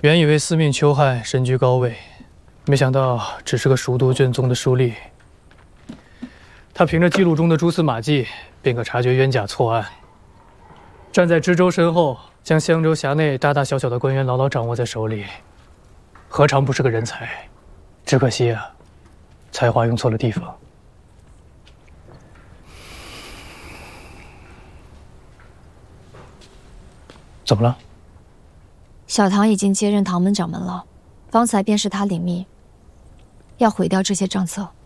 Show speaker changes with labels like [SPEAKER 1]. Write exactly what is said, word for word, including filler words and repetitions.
[SPEAKER 1] 原以为司命邱汉身居高位，没想到只是个熟读卷宗的书吏。他凭着记录中的蛛丝马迹，便可察觉冤假错案。站在知州身后，将襄州辖内大大小小的官员牢牢掌握在手里，何尝不是个人才？只可惜啊，才华用错了地方。怎么了？
[SPEAKER 2] 小唐已经接任唐门掌门了，方才便是他领命，要毁掉这些账册。